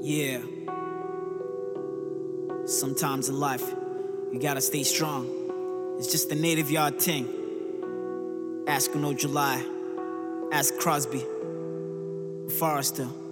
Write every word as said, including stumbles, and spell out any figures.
Yeah. Sometimes in life, you gotta stay strong. It's just the native yard thing. Ask No July. Ask Crosby. Forrester.